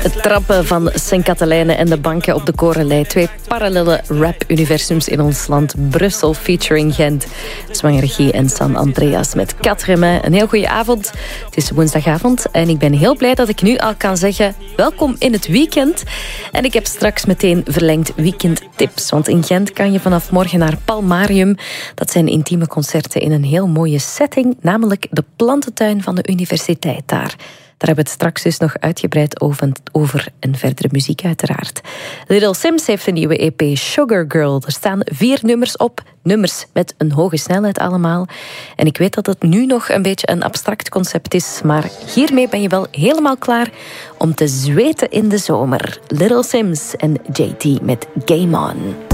Het trappen van Sint-Katelijne en de banken op de Korenlei. 2 parallele rap-universums in ons land. Brussel featuring Gent. Zwangere G en San Andreas met Quatre. Een heel goede avond. Het is woensdagavond en ik ben heel blij dat ik nu al kan zeggen welkom in het weekend. En ik heb straks meteen verlengd weekendtips. Want in Gent kan je vanaf morgen naar Palmarium. Dat zijn intieme concerten in een heel mooie setting. Namelijk de plantentuin van de universiteit daar. Daar hebben we het straks dus nog uitgebreid over en verdere muziek uiteraard. Little Simz heeft een nieuwe EP, Sugar Girl. Er staan 4 nummers op. Nummers met een hoge snelheid allemaal. En ik weet dat het nu nog een beetje een abstract concept is, maar hiermee ben je wel helemaal klaar om te zweten in de zomer. Little Simz en JT met Game On.